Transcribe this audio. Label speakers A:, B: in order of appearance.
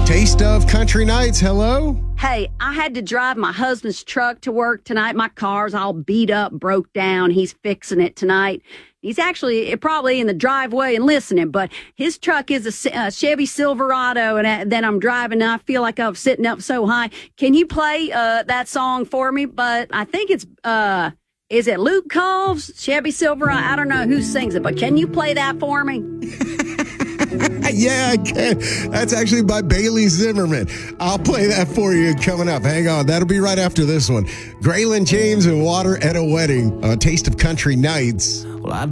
A: Taste of Country Nights, hello?
B: Hey, I had to drive my husband's truck to work tonight. My car's all beat up, broke down. He's fixing it tonight. He's actually probably in the driveway and listening, but his truck is a Chevy Silverado, and then I'm driving, and I feel like I'm sitting up so high. Can you play that song for me? But I think it's, is it Luke Combs, Chevy Silverado? I don't know who sings it, but can you play that for me?
A: Yeah, I can. That's actually by Bailey Zimmerman. I'll play that for you coming up. Hang on. That'll be right after this one. Graylin James and Water at a Wedding. Taste of Country Nights.